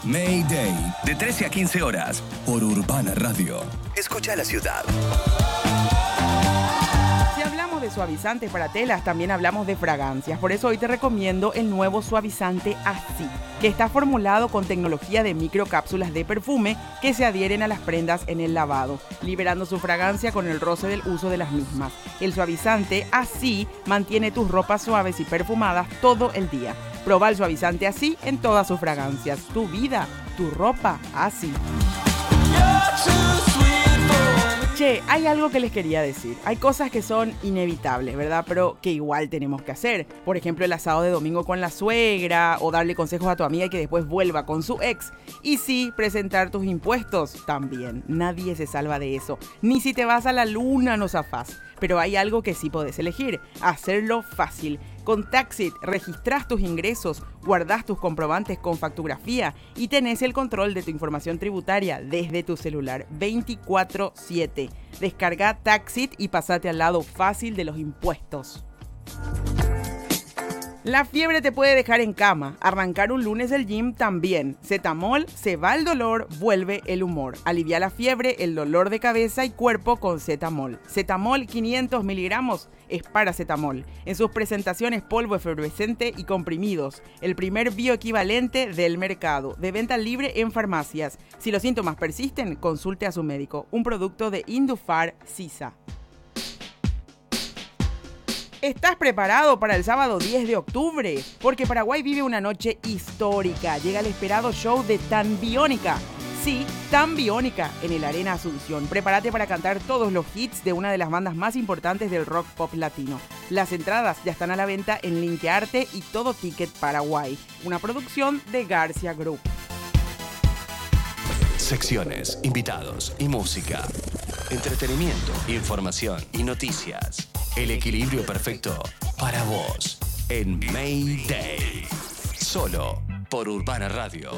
Mayday, de 13 a 15 horas, por Urbana Radio. Escucha la ciudad. Si hablamos de suavizantes para telas, también hablamos de fragancias. Por eso hoy te recomiendo el nuevo suavizante Así, que está formulado con tecnología de microcápsulas de perfume que se adhieren a las prendas en el lavado, liberando su fragancia con el roce del uso de las mismas. El suavizante Así mantiene tus ropas suaves y perfumadas todo el día. Proba el suavizante Así en todas sus fragancias. Tu vida, tu ropa, así. Che, hay algo que les quería decir. Hay cosas que son inevitables, ¿verdad? Pero que igual tenemos que hacer. Por ejemplo, el asado de domingo con la suegra, o darle consejos a tu amiga y que después vuelva con su ex. Y sí, presentar tus impuestos también. Nadie se salva de eso. Ni si te vas a la luna no zafás. Pero hay algo que sí podés elegir. Hacerlo fácil. Con Taxit registrás tus ingresos, guardás tus comprobantes con factografía y tenés el control de tu información tributaria desde tu celular 24/7. Descarga Taxit y pasate al lado fácil de los impuestos. La fiebre te puede dejar en cama. Arrancar un lunes del gym también. Cetamol, se va el dolor, vuelve el humor. Alivia la fiebre, el dolor de cabeza y cuerpo con Cetamol. Cetamol 500 miligramos es paracetamol. En sus presentaciones polvo efervescente y comprimidos. El primer bioequivalente del mercado. De venta libre en farmacias. Si los síntomas persisten, consulte a su médico. Un producto de Indufar Sisa. ¿Estás preparado para el sábado 10 de octubre? Porque Paraguay vive una noche histórica. Llega el esperado show de Tan Biónica. Sí, Tan Biónica en el Arena Asunción. Prepárate para cantar todos los hits de una de las bandas más importantes del rock pop latino. Las entradas ya están a la venta en Linkearte y Todo Ticket Paraguay. Una producción de Garcia Group. Secciones, invitados y música. Entretenimiento, información y noticias. El equilibrio perfecto para vos en Mayday. Solo por Urbana Radio.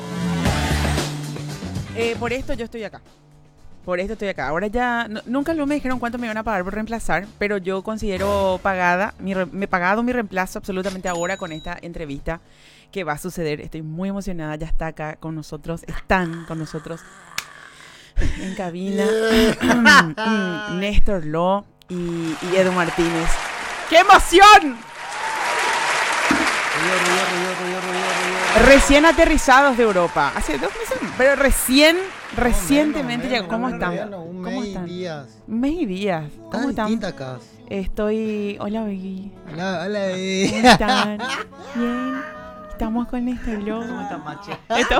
Por esto yo estoy acá. Ahora ya, nunca me dijeron cuánto me iban a pagar por reemplazar, pero yo considero me he pagado mi reemplazo absolutamente ahora con esta entrevista que va a suceder. Estoy muy emocionada, ya está acá con nosotros, están con nosotros en cabina Néstor Lo y Edu Martínez. ¡Qué emoción! Recién aterrizados de Europa. Hace 2 meses, pero recientemente llegó. ¿Cómo están? Un mes y días. Un mes y días. ¿Cómo están? Acá. Hola, Begui. Hola, ¿Cómo están? Bien. Estamos con Néstor Lo. ¿Cómo están, macho?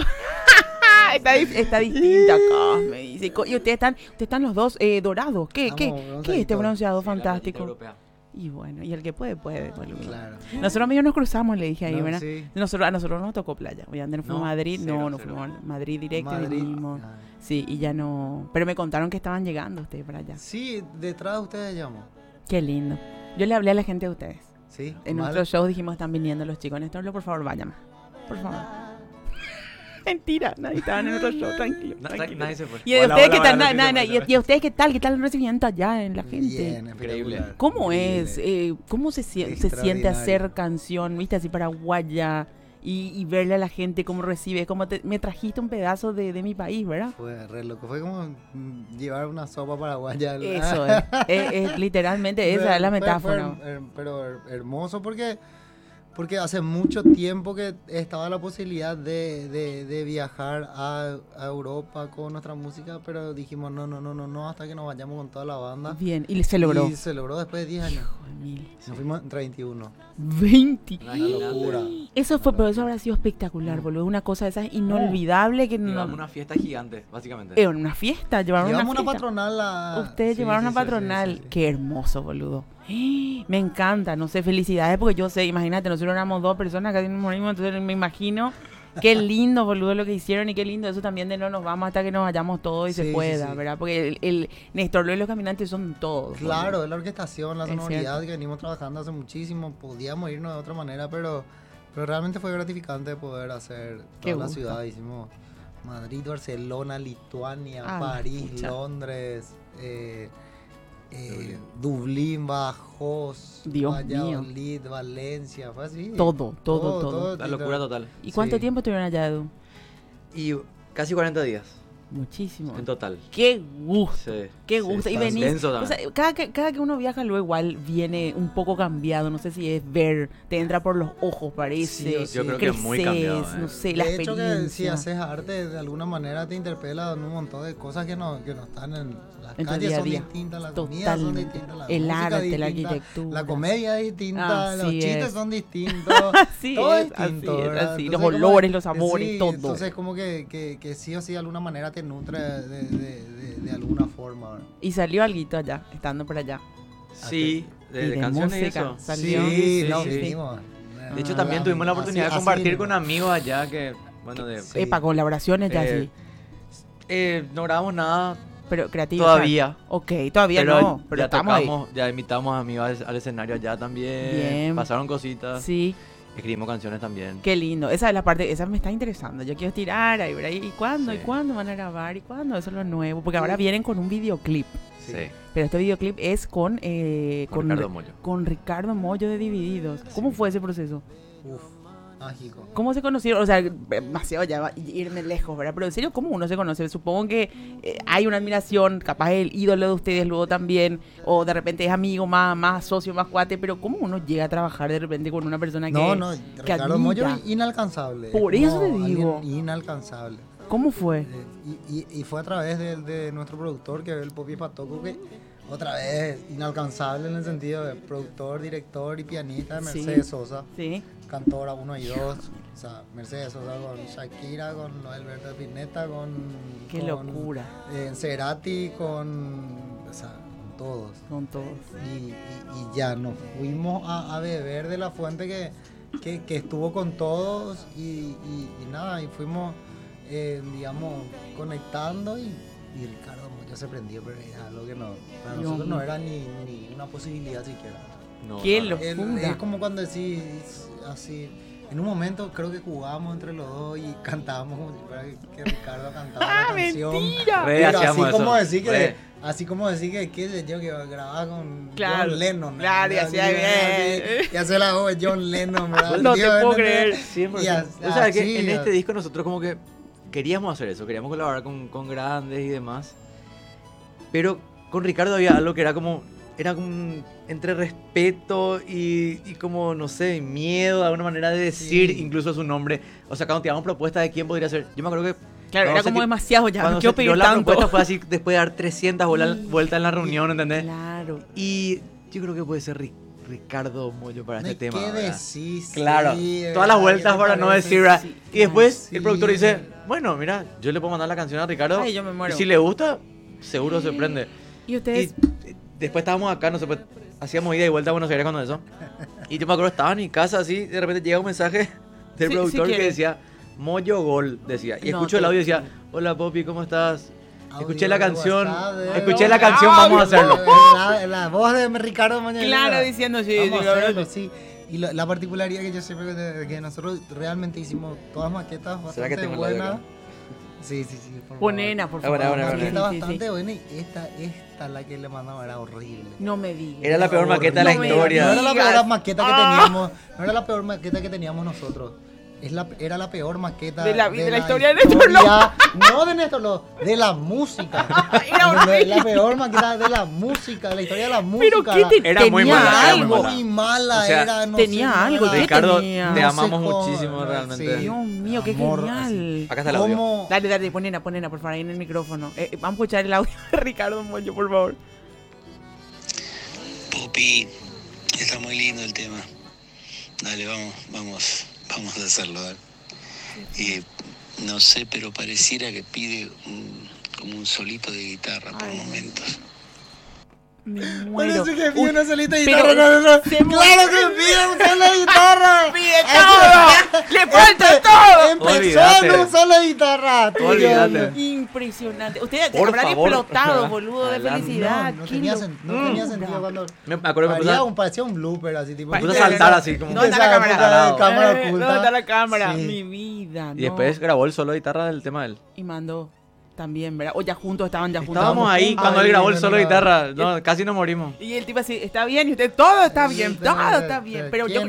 Está distinta acá, me dice. Y ustedes están los dos dorados. ¿Qué es este bronceado fantástico? Y bueno, y el que puede, boludo. Claro. Nosotros amigos nos cruzamos, le dije ahí, ¿verdad? Sí. A nosotros nos tocó playa. Obviamente no fuimos a Madrid, no fuimos a Madrid directo y venimos. Sí, y ya no. Pero me contaron que estaban llegando ustedes para allá. Sí, detrás de ustedes llamó. Qué lindo. Yo le hablé a la gente de ustedes. Sí. En nuestros shows dijimos, están viniendo los chicos. Néstor, por favor, vayan. Por favor. Mentira, nadie estaba en otro show, tranquilo. Nadie se fue. ¿Y de ustedes qué tal? ¿Y a ustedes qué tal? ¿Qué tal el recibimiento allá en la gente? Bien, increíble. ¿Cómo es? ¿Cómo se siente hacer canción, viste, así paraguaya? Y verle a la gente cómo recibe. Me trajiste un pedazo de mi país, ¿verdad? Fue re loco. Fue como llevar una sopa paraguaya. Eso es literalmente esa es la metáfora. Pero hermoso porque hace mucho tiempo que estaba la posibilidad de viajar a Europa con nuestra música, pero dijimos no, hasta que nos vayamos con toda la banda. Bien, y se logró. Y se logró después de 10 años. Nos fuimos entre 21. 20. Una locura. Pero eso habrá sido espectacular, boludo. Una cosa de esas inolvidable que no. Llevamos una fiesta gigante, básicamente. Era una fiesta, llevamos una patronal. Ustedes llevaron una patronal. Sí. Qué hermoso, boludo. Me encanta, no sé, felicidades, porque yo sé, imagínate, nosotros éramos 2 personas, casi nos morimos, entonces me imagino qué lindo, boludo, lo que hicieron y qué lindo eso también de no nos vamos hasta que nos vayamos todos y se pueda, ¿verdad? Porque el Néstor Lo y los Caminantes son todos. Claro, boludo. Es la orquestación, la sonoridad que venimos trabajando hace muchísimo, podíamos irnos de otra manera, pero realmente fue gratificante poder hacer toda la ciudad. Hicimos Madrid, Barcelona, Lituania, París, Londres, Dublín, Bajos, Valladolid, Valencia, fue así. Todo. La locura total. ¿Y cuánto tiempo estuvieron allá, Edu? Y casi 40 días. Muchísimo. En total. Qué gusto. Sí. Qué gusto. Sí, y venís. intenso O sea, también. cada que uno viaja luego igual viene un poco cambiado. No sé si es ver, te entra por los ojos, parece. Sí o sí. Yo creo que es muy cambiado. No sé, la De hecho, experiencia. que si haces arte, de alguna manera te interpela en un montón de cosas que no están en las En tu calles, día a son día. distintas, las comidas son Totalmente. distintas, la El música arte, es la distinta, arquitectura. la comedia es distinta, los Así chistes es. son distintos, Así todo es, es distinto, así es, ¿verdad? así. Entonces, Los como olores, que- los sabores, sí, todo. Entonces como que sí o sí de alguna manera te nutre de alguna forma, ¿verdad? Y salió alguito allá, estando por allá. Sí, Y de de canciones y música, eso. salió. Sí, sí, no, sí. vinimos. De hecho, Ah, también tuvimos la oportunidad de Así compartir vinimos. con amigos allá que, bueno, Sí. Epa, colaboraciones ya Eh, sí. no grabamos nada Pero creativas. todavía. Ok, todavía Pero no. Pero ya estamos ahí. tocamos, ya invitamos amigos al escenario allá también. Bien. Pasaron cositas. Sí, Escribimos canciones también. qué lindo. Esa es la parte, esa me está interesando. Yo quiero estirar ahí, ¿verdad? ¿Y cuándo? Sí. ¿Y cuándo van a grabar? ¿Y cuándo? Eso es lo nuevo. Porque ahora vienen con un videoclip. Sí. Pero este videoclip es con Ricardo Mollo. con Ricardo Mollo de Divididos. ¿Cómo fue ese proceso? Uf, mágico. ¿Cómo se conocieron? O sea, demasiado ya irme lejos, ¿verdad? Pero en serio, ¿cómo uno se conoce? Supongo que hay una admiración, capaz el ídolo de ustedes luego también, o de repente es amigo, más socio, más cuate, pero ¿cómo uno llega a trabajar de repente con una persona que No, que Ricardo Mollo admira? inalcanzable. Por Es eso como te digo. alguien inalcanzable. ¿Cómo fue? Y fue a través de nuestro productor, que es el Popi Patoco, que otra vez inalcanzable en el sentido de productor, director y pianista de Sí. Mercedes Sosa, Sí. cantora 1 y 2. O sea, Mercedes Sosa con Shakira, con Noel Berto Pineta, Qué con, locura. Cerati, o sea, todos. Con todos. Y ya nos fuimos a beber de la fuente que estuvo con todos y nada, y fuimos, digamos, conectando y Ricardo Mollo se prendió, pero era algo que no, para Dios nosotros no mío. era ni una posibilidad siquiera. No, Qué no, no. locura. Es como cuando decís así, en un momento creo que jugábamos entre los dos y cantábamos como si fuera que Ricardo cantaba la canción. ¡Mentira! Re Pero hacíamos así como eso. decir que, Re. así como decir que qué sé yo, que grababa con Claro, John Lennon. claro, y hacía bien. Y hacía la voz de John Lennon, ¿verdad? No te Tío, puedo ¿entendés? creer. 100%. Y O sea, que así, en este disco nosotros como que queríamos hacer eso, queríamos colaborar con grandes y demás. Pero con Ricardo había algo que era como entre respeto y como, no sé, miedo, alguna manera de decir Sí. incluso su nombre. O sea, cuando teníamos propuesta de quién podría ser, yo me acuerdo que Claro, cuando era se como ti- demasiado ya. cuando No se quiero tiró pedir la tanto. propuesta fue así después de dar 300 vueltas en la reunión, ¿entendés? Claro. Y yo creo que puede ser Ricardo Mollo para este tema. ¿Qué ¿verdad? decís? Claro, Sí, todas las ¿verdad? vueltas ¿Qué te para no parece? decir, ¿verdad? Sí, Y después sí. el productor dice, bueno, mira, yo le puedo mandar la canción a Ricardo. Ay, yo me muero. Y si le gusta, seguro se prende. Y ustedes, Y después estábamos acá, no sé, pues, hacíamos ida y vuelta a Buenos Aires cuando eso. Y yo me acuerdo, estaba en mi casa así, de repente llega un mensaje del Sí, productor sí que quiere. decía, Mollo Gol, decía. Y No escucho el te audio y decía, creo. hola Popi, ¿cómo estás? Audio Escuché la de canción, WhatsApp de- escuché la canción, vamos a hacerlo. La voz de Ricardo Mollo. claro, diciendo sí. Vamos sí, a hacerlo, sí. Y la particularidad que yo siempre que nosotros realmente hicimos todas maquetas ¿Será que bastante tengo el audio buenas. acá? Sí, por favor. Ponena, por Ah, bueno, favor. bueno, bueno. Maqueta Sí, sí, bastante sí. buena y esta la que le mandaba era horrible. No me digas. Era la peor maqueta de la No me historia. No era la digas. peor maqueta que Ah. teníamos, no era la peor maqueta que teníamos nosotros. Era la peor maqueta De la historia de Néstor López. No de Néstor López, de la música. Era horrible. La peor maqueta de la música, de la historia de la música. Pero ¿qué te Era muy tenía mala, era muy algo? mala. Muy mala O sea, era, no tenía sé, no algo, era- ¿qué Ricardo, tenía? te No amamos sé cómo, muchísimo realmente. sí. Dios mío, qué Amor, genial. Acá está el audio. ¿Cómo? Dale, ponena, por favor, ahí en el micrófono. Vamos a escuchar el audio de Ricardo Mollo, por favor. Popi, está muy lindo el tema. Dale, vamos a hacerlo. Dale. Y no sé, pero pareciera que pide como un solito de guitarra por Ay. momentos. Me muero. Parece que pide una solita de pero guitarra. No. se ¡Claro que pide un solo de guitarra! ¡Pide todo! ¡Le falta todo! Empezó Olvídate. en un solo de guitarra. tú, Olvídate. Dios mío. Impresionante. Ustedes Por habrán favor. explotado, boludo, de Adelante. felicidad. No Qué tenía, locura. no tenía sentido cuando... Me acuerdo que me puse Parecía un blooper así, tipo... Me puse a saltar así como... ¿Dónde está la Esa cámara? época de cámara oculta. ¿Dónde está la cámara? Sí. Mi vida. Y después grabó el solo de guitarra del tema de él. Y mandó también, ¿verdad? O ya juntos estaban, ya juntos. Estábamos ahí juntos. cuando él Ay, grabó el no, solo de no. guitarra. No, casi nos morimos. Y el tipo así, está bien, y usted, todo está Sí, bien, pero- todo está bien. Pero yo ¿quién es?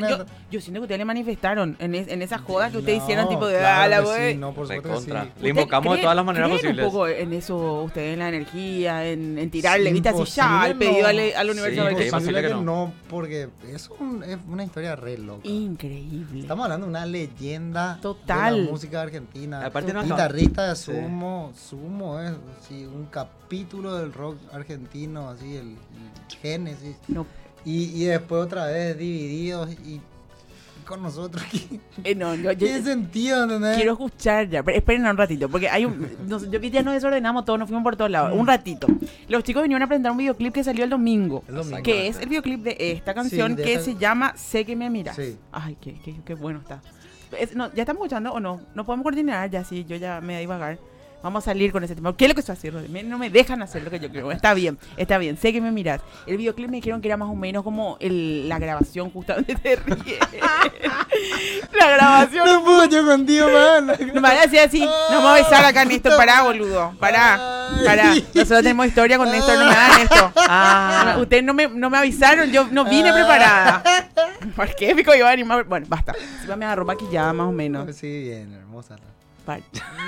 Yo siento que ustedes le manifestaron en esa joda que ustedes No, hicieron, tipo de claro la que güey. sí, no, por supuesto que sí. Recontra. Le invocamos de todas las maneras posibles. un poco en eso ustedes, en la energía, en tirarle, Sí, viste, así ya, el imposible pedido no. al universo. Sí, a ver qué es pasa. posible que no. no, porque es una historia re loca. Increíble. Estamos hablando de una leyenda Total. de la música argentina. Aparte no guitarrista de Sí. Sumo es sí, un capítulo del rock argentino, así el génesis. No, Y después otra vez divididos y con nosotros. yo ¿Qué sentido, entendés? quiero escuchar ya, pero esperen un ratito, porque hay yo vi ya nos desordenamos todos, nos fuimos por todos lados. Un ratito. Los chicos vinieron a presentar un videoclip que salió el domingo. El domingo. Que es el videoclip de esta canción de que esta- se llama Sé que me miras. Sí. Ay, qué bueno está. ¿Ya estamos escuchando o no? No podemos coordinar ya, sí, yo ya me voy a divagar. Vamos a salir con ese tema. ¿Qué es lo que estoy haciendo? No me dejan hacer lo que yo quiero. Está bien. Sé que me miras. El videoclip me dijeron que era más o menos como la grabación justamente de Ríe. La grabación. No puedo yo contigo, man. No me van a decir así. No me voy a besar acá, Néstor. Pará, boludo. Pará. Nosotros tenemos historia con Néstor. No me hagan esto. Ustedes no me avisaron. Yo no vine preparada. ¿Por qué? Pico iba a animar. Bueno, basta. Si me agarró maquillada más o menos. Sí, bien, hermosa. Pará,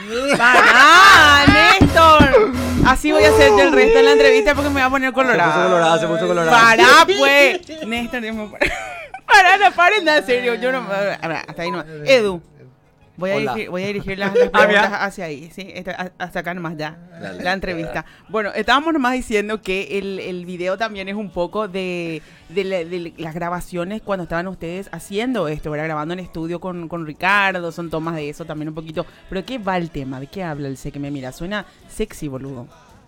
Néstor. Así voy a hacer yo el resto de la entrevista porque me voy a poner colorada. Se puso colorada. Pará, pues. Néstor, pará, no paren, en serio. Yo no. Hasta ahí no. Edu. Voy a dirigir las preguntas hacia ahí, ¿sí? Hasta acá nomás ya, Dale. la entrevista. Bueno, estábamos nomás diciendo que el video también es un poco de las grabaciones cuando estaban ustedes haciendo esto, ¿verdad? Grabando en estudio con Ricardo, son tomas de eso también un poquito. Pero ¿de qué va el tema? ¿De qué habla el Sé que me mira? Suena sexy, boludo.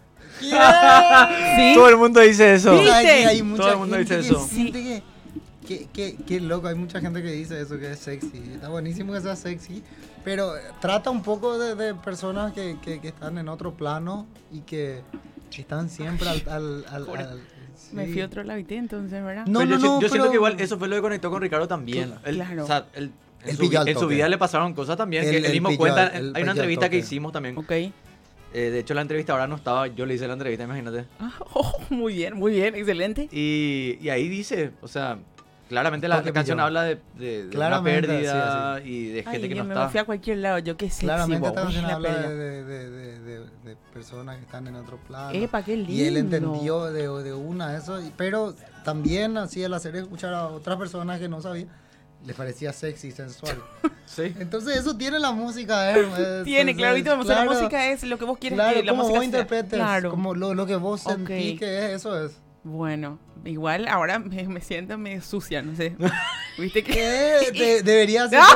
¿Sí? Todo el mundo dice eso. Sí. Hay mucha Todo el mundo gente dice que eso. siente que loco, hay mucha gente que dice eso, que es sexy. Está buenísimo que sea sexy, pero trata un poco de personas que están en otro plano y que están siempre al sí. Me fui a otro lado, entonces, ¿verdad? No, Pero yo siento pero- que igual eso fue lo que conectó con Ricardo también. Claro. O sea, Él en pilló al su toque. vida le pasaron cosas también. Que él mismo pilló cuenta. él Hay pilló una al entrevista que toque. hicimos también. Ok. De hecho, la entrevistadora no estaba. Yo le hice la entrevista, imagínate. Muy bien, excelente. Y ahí dice, o sea, claramente la Toque canción pilló. habla de una Claramente, pérdida y de Ay, gente que yo no me está. fui a cualquier lado, yo qué sé. Claramente esta guau, canción la habla pérdida. de personas que están en otro plano. Epa, qué lindo. Y él entendió de una eso, pero también así al hacer escuchar a otras personas que no sabía, les parecía sexy, sensual. Sí. Entonces eso tiene la música, Tiene, claro, ahorita vamos a la claro, música es lo que vos quieres claro, que la como música vos sea. interpretes, Claro. como lo que vos sentís Ok. que es, eso es. Bueno, igual ahora me siento medio sucia, no sé. ¿Viste que? ¿Qué? Debería ser.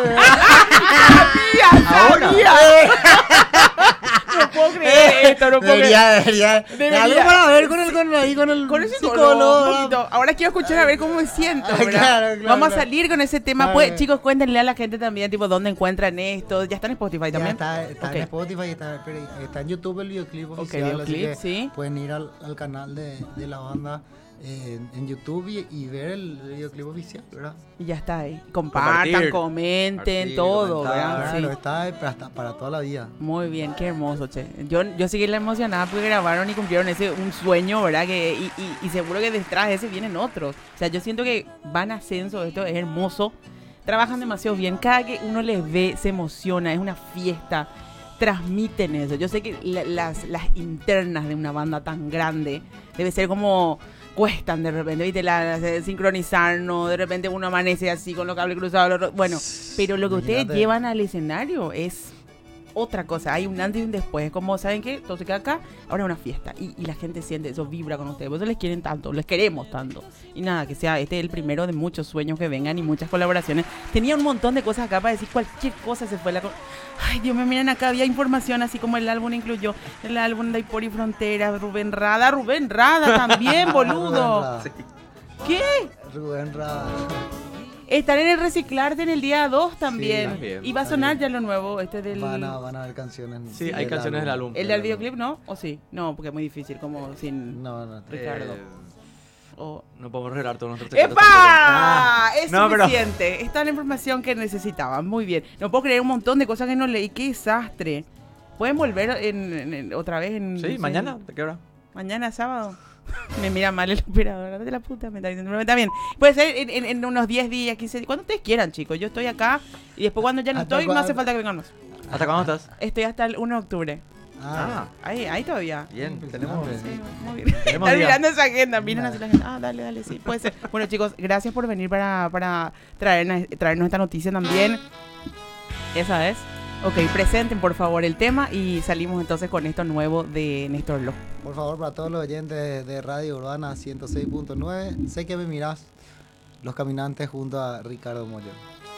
¡Ahora! No puedo creer esto, no puedo creer. Debería. Algo para ver con el Con ese psicólogo. psicólogo, un ¿verdad? poquito. Ahora quiero escuchar a ver cómo me siento, Ah, ¿verdad? claro, Vamos a claro. salir con ese tema. Claro. Pues, chicos, cuéntenle a la gente también, tipo, dónde encuentran esto. Ya está en Spotify Ya también. está Ok. en Spotify, está en YouTube el videoclip oficial, videoclip, así que sí. pueden ir al canal de la banda en YouTube y ver el videoclip oficial, ¿verdad? Y ya está ahí. Compartan, Compartir. comenten, Compartir, todo, comentar. ¿verdad? Sí. Claro, está hasta para toda la vida. Muy bien, qué hermoso, che. Yo seguí la emocionada porque grabaron y cumplieron un sueño, ¿verdad? Y seguro que detrás de ese vienen otros. O sea, yo siento que van a ascenso, esto es hermoso. Trabajan demasiado bien. Cada que uno les ve, se emociona, es una fiesta. Transmiten eso. Yo sé que las internas de una banda tan grande debe ser como cuestan de repente, ¿viste? Sincronizarnos, de repente uno amanece así con los cables cruzados. Bueno, pero lo que ustedes Imagínate. llevan al escenario es otra cosa. Hay un antes y un después. Como, ¿saben qué? Todo se queda acá, ahora es una fiesta. Y la gente siente eso, vibra con ustedes. Por eso les quieren tanto, les queremos tanto. Y nada, que sea este el primero de muchos sueños que vengan y muchas colaboraciones. Tenía un montón de cosas acá para decir cualquier cosa se fue. Ay, Dios mío, miren acá, había información así como el álbum incluyó el álbum de Ipori Frontera, Rubén Rada también, boludo. ¿Qué? Rubén Rada. Estar en el Reciclarte en el día 2 también. Sí, también, Y va a sonar ya lo nuevo, este del... Van a ver canciones. Sí, hay canciones del álbum. ¿El del videoclip no? ¿O sí? No, porque es muy difícil, como sin... No. Ricardo. O... No podemos revelar todos nuestros secretos ¡Epa! Es No, pero- suficiente. Esta es la información que necesitaba. Muy bien. No puedo creer un montón de cosas que no leí. ¡Qué desastre! ¿Pueden volver otra vez en... tampoco. Sí, no sé, mañana, ¿de qué hora? Mañana sábado. Me mira mal el operador, de la puta, me está diciendo, pero está bien. Puede ser en unos 10 días, 15 días, cuando ustedes quieran, chicos. Yo estoy acá y después cuando ya no estoy, no hace falta que vengan más. ¿Hasta cuándo estás? Estoy hasta el 1 de octubre. Ahí todavía. Bien, tenemos. Sí, muy bien. Están mirando esa agenda, miren así la agenda. Dale, sí, puede ser. Bueno, chicos, gracias por venir para traernos esta noticia también. Esa es. Ok, presenten por favor el tema y salimos entonces con esto nuevo de Néstor Lo. Por favor, para todos los oyentes de Radio Urbana 106.9, sé que me mirás, Los Caminantes junto a Ricardo Mollo.